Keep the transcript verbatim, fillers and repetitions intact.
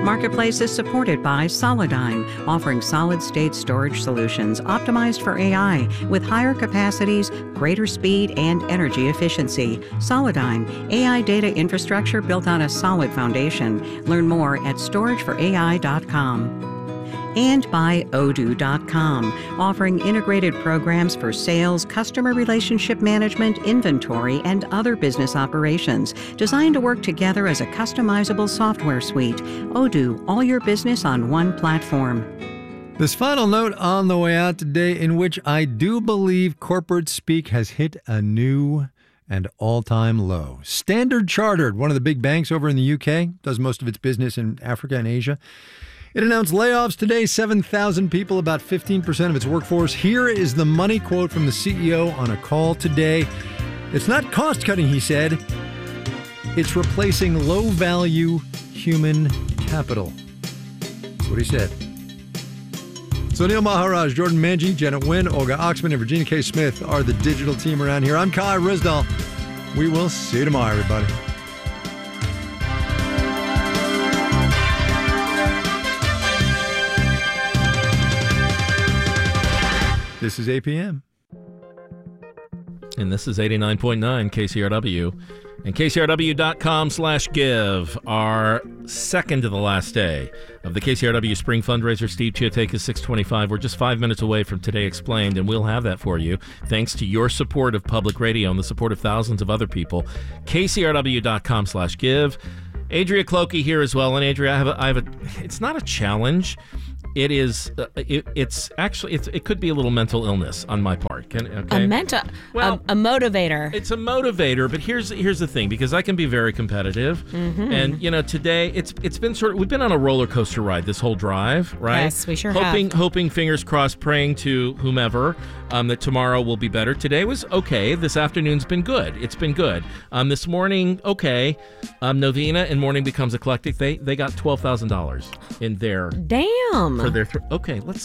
Marketplace is supported by Solidigm, offering solid-state storage solutions optimized for A I with higher capacities, greater speed, and energy efficiency. Solidigm, A I data infrastructure built on a solid foundation. Learn more at storage for A I dot com. And by Odoo dot com, offering integrated programs for sales, customer relationship management, inventory, and other business operations, designed to work together as a customizable software suite. Odoo, all your business on one platform. This final note on the way out today, in which I do believe corporate speak has hit a new and all-time low. Standard Chartered, one of the big banks over in the U K, does most of its business in Africa and Asia. It announced layoffs today, seven thousand people, about fifteen percent of its workforce. Here is the money quote from the C E O on a call today. It's not cost-cutting, he said. It's replacing low-value human capital. That's what he said. So Neil Maharaj, Jordan Manji, Janet Wynn, Olga Oxman, and Virginia K. Smith are the digital team around here. I'm Kai Risdall. We will see you tomorrow, everybody. This is A P M. And this is eighty-nine point nine K C R W. And K C R W dot com slash give, our second to the last day of the K C R W Spring Fundraiser. Steve Chiotekas, six twenty-five. We're just five minutes away from Today Explained, and we'll have that for you thanks to your support of public radio and the support of thousands of other people. K C R W dot com slash give. Adria Clokey here as well. And Adria, I have a, I have a, it's not a challenge. It is. Uh, it, it's actually. It's, it could be a little mental illness on my part. Can, okay? A mental. Well, a, a motivator. It's a motivator, but here's here's the thing, because I can be very competitive, mm-hmm. and you know today it's it's been sort of we've been on a roller coaster ride this whole drive, right? Yes, we sure hoping, have. Hoping, fingers crossed, praying to whomever um, that tomorrow will be better. Today was okay. This afternoon's been good. It's been good. Um, this morning, okay. Um, Novena and Morning Becomes Eclectic. They they got twelve thousand dollars in their damn. For their th- okay, let's